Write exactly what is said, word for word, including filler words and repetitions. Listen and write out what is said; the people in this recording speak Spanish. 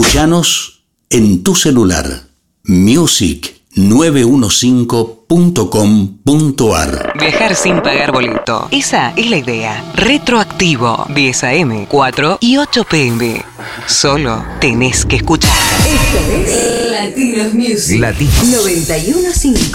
Escuchanos en tu celular. music nueve cinco punto com punto ar. Viajar sin pagar boleto. Esa es la idea. Retroactivo. diez a eme, cuatro y ocho pe eme. Solo tenés que escuchar. Esto es Latinos Music. Latinos. noventa y uno punto cinco.